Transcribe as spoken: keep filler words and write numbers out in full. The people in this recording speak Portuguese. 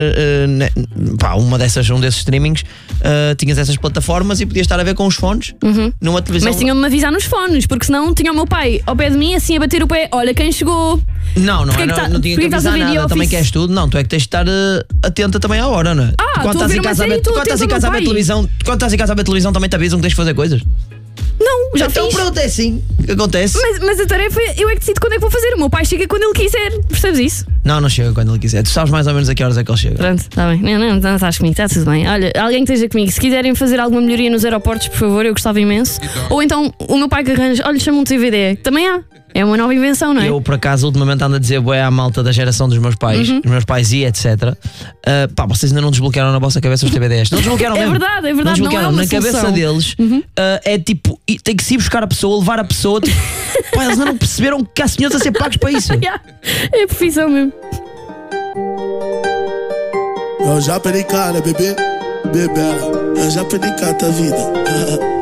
uh, ne, pá, uma dessas, um desses streamings, uh, tinhas essas plataformas e podias estar a ver com os fones uhum. numa televisão. Mas tinham de me avisar nos fones, porque senão tinha o meu pai ao pé de mim, assim a bater o pé: olha quem chegou. Não, não, é, é, não, tá, não tinha que avisar nada. Também queres tudo? Não, tu é que tens de estar uh, atenta também à hora, não é? Ah, quando estás em casa a ver, quando estás em casa a ver televisão, quando estás em casa a ver televisão também te avisam que tens de fazer coisas. Não, já então fiz. Pronto, é assim que acontece. Mas, mas a tarefa, eu é que decido quando é que vou fazer. O meu pai chega quando ele quiser, percebes isso? Não, não chega quando ele quiser. Tu sabes mais ou menos a que horas é que ele chega. Pronto, está bem. Não, não, não estás comigo, está tudo bem. Olha, alguém que esteja comigo, se quiserem fazer alguma melhoria nos aeroportos, por favor, eu gostava imenso. Ou então o meu pai que arranja: olha, chama um T V D. Também há. É uma nova invenção, não é? Eu, por acaso, ultimamente ando a dizer bué à malta da geração dos meus pais, uhum. dos meus pais e etcétera. Uh, pá, vocês ainda não desbloquearam na vossa cabeça os T V Ds. Não desbloquearam é mesmo. verdade, é verdade. Não desbloquearam. Não é uma na cabeça solução. deles uhum. uh, é tipo, tem que se ir buscar a pessoa, levar a pessoa. Tipo, pá, eles ainda não perceberam que há senhores a ser pagos para isso. Yeah, é a profissão mesmo. Eu já perdi cara, bebê, bebê. Eu já perdi cara da vida.